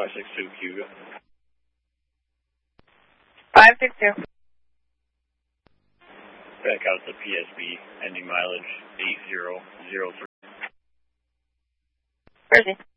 562 Cuba. 562. Back out to PSB, ending mileage 8003. Where is he?